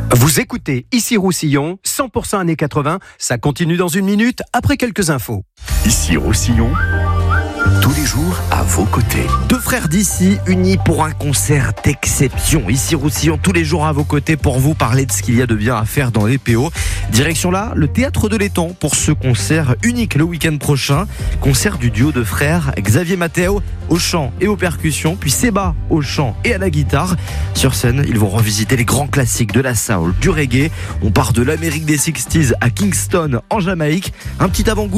Vous écoutez Ici Roussillon, 100% années 80, ça continue dans une minute après quelques infos. Ici Roussillon, tous les jours à vos côtés. Deux frères d'ici unis pour un concert d'exception. Ici Roussillon, tous les jours à vos côtés pour vous parler de ce qu'il y a de bien à faire dans les PO. Direction là, le Théâtre de l'Étang pour ce concert unique le week-end prochain. Concert du duo de frères Xavier Matteo au chant et aux percussions, puis Seba au chant et à la guitare. Sur scène, ils vont revisiter les grands classiques de la soul, du reggae. On part de l'Amérique des 60s à Kingston en Jamaïque. Un petit avant-goût